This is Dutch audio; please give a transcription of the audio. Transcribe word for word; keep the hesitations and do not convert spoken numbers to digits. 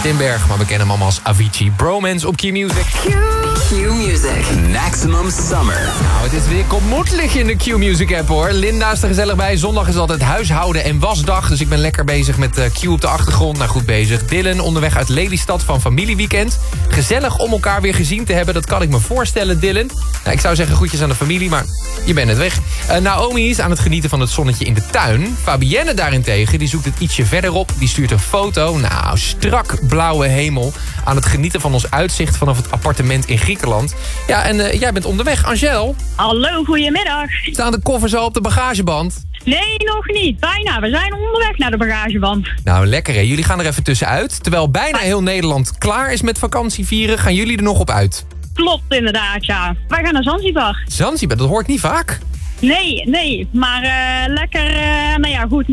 Timberg, maar we kennen hem allemaal als Avicii. Bromance op Q-Music. Q-Music. Maximum Summer. Nou, het is weer kommoedelig in de Q-Music app, hoor. Linda is er gezellig bij. Zondag is altijd huishouden en wasdag. Dus ik ben lekker bezig met uh, Q op de achtergrond. Nou, goed bezig. Dylan onderweg uit Lelystad van familieweekend. Gezellig om elkaar weer gezien te hebben. Dat kan ik me voorstellen, Dylan. Nou, ik zou zeggen groetjes aan de familie, maar je bent net weg. Uh, Naomi is aan het genieten van het zonnetje in de tuin. Fabienne daarentegen, die zoekt het ietsje verderop. Die stuurt een foto. Nou, strak blauwe hemel. Aan het genieten van ons uitzicht vanaf het appartement in Griekenland. Ja, en uh, jij bent onderweg, Angel. Hallo, goedemiddag. Staan de koffers al op de bagageband? Nee, nog niet. Bijna. We zijn onderweg naar de bagageband. Nou, lekker hè. Jullie gaan er even tussenuit. Terwijl bijna heel Nederland klaar is met vakantie vieren, gaan jullie er nog op uit. Klopt, inderdaad, ja. Wij gaan naar Zanzibar. Zanzibar, dat hoort niet vaak. Nee, nee. Maar uh, lekker, uh, nou ja, goed.